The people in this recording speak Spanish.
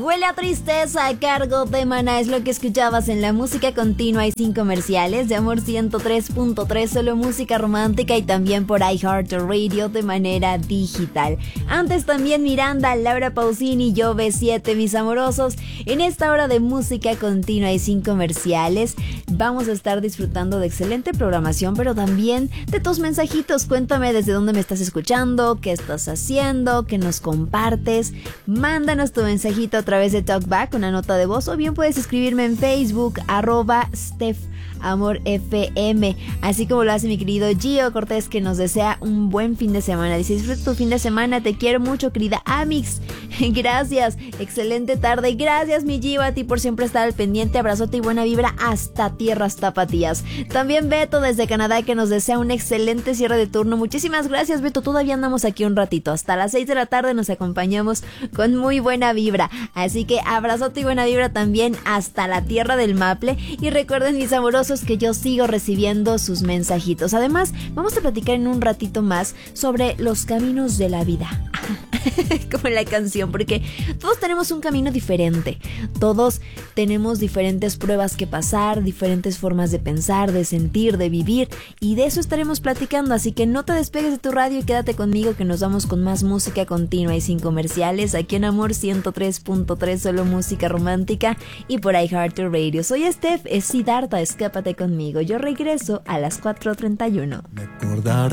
Huele a tristeza a cargo de Maná es lo que escuchabas en la música continua y sin comerciales de Amor 103.3, solo música romántica, y también por iHeartRadio de manera digital. Antes también Miranda, Laura Pausini, Yo B7, mis amorosos. En esta hora de música continua y sin comerciales vamos a estar disfrutando de excelente programación, pero también de tus mensajitos. Cuéntame desde dónde me estás escuchando, qué estás haciendo, qué nos compartes. Mándanos tu mensajito a través de TalkBack, una nota de voz, o bien puedes escribirme en Facebook, @StephAmorFM, así como lo hace mi querido Gio Cortés, que nos desea un buen fin de semana. Dice: disfruta tu fin de semana, te quiero mucho, querida Amix. Gracias, excelente tarde. Gracias, mi Gio, a ti por siempre estar al pendiente. Abrazote y buena vibra hasta tierras tapatías. También Beto desde Canadá, que nos desea un excelente cierre de turno. Muchísimas gracias, Beto. Todavía andamos aquí un ratito, hasta las 6 de la tarde nos acompañamos con muy buena vibra, así que abrazote y buena vibra también hasta la tierra del Maple. Y recuerden, mis amorosos, que yo sigo recibiendo sus mensajitos. Además, vamos a platicar en un ratito más sobre los caminos de la vida. Como la canción, porque todos tenemos un camino diferente, todos tenemos diferentes pruebas que pasar, diferentes formas de pensar, de sentir, de vivir, y de eso estaremos platicando, así que no te despegues de tu radio y quédate conmigo, que nos vamos con más música continua y sin comerciales aquí en Amor 103.3, solo música romántica, y por iHeartRadio. Soy Steph, es Siddhartha, escápate conmigo, yo regreso a las 4:31. Me acordaré